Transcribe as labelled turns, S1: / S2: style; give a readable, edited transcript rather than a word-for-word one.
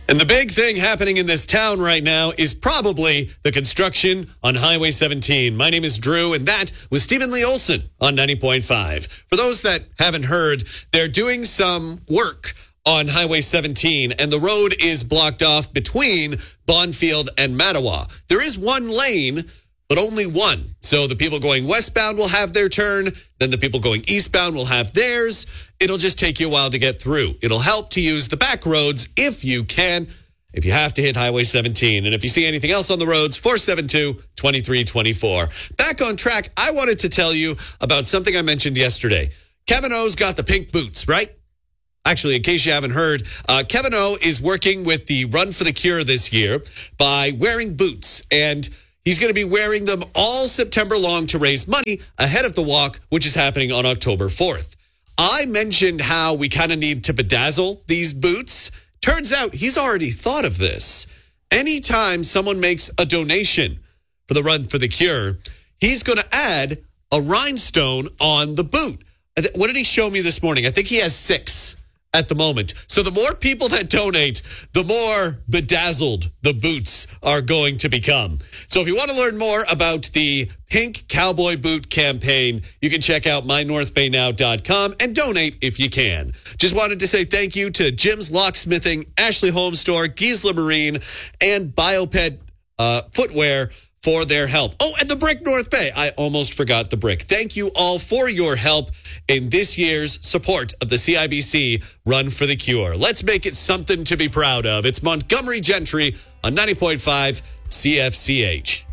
S1: And the big thing happening in this town right now is probably the construction on Highway 17. My name is Drew, and that was Stephen Lee Olson on 90.5. For those that haven't heard, they're doing some work on Highway 17, and the road is blocked off between Bonfield and Mattawa. There is one lane, but only one. So the people going westbound will have their turn. Then the people going eastbound will have theirs. It'll just take you a while to get through. It'll help to use the back roads if you can, if you have to hit Highway 17. And if you see anything else on the roads, 472-2324. Back on track, I wanted to tell you about something I mentioned yesterday. Kevin O's got the pink boots, right? Actually, in case you haven't heard, Kevin O is working with the Run for the Cure this year by wearing boots. And he's going to be wearing them all September long to raise money ahead of the walk, which is happening on October 4th. I mentioned how we kind of need to bedazzle these boots. Turns out he's already thought of this. Anytime someone makes a donation for the Run for the Cure, he's going to add a rhinestone on the boot. What did he show me this morning? I think he has 6 at the moment. So the more people that donate, the more bedazzled the boots are going to become. So if you want to learn more about the Pink Cowboy Boot campaign, you can check out mynorthbaynow.com and donate if you can. Just wanted to say thank you to Jim's Locksmithing, Ashley Home Store, Giesler Marine, and Bioped Footwear for their help. Oh, and the Brick North Bay. I almost forgot the Brick. Thank you all for your help in this year's support of the CIBC Run for the Cure. Let's make it something to be proud of. It's Montgomery Gentry on 90.5 CFCH.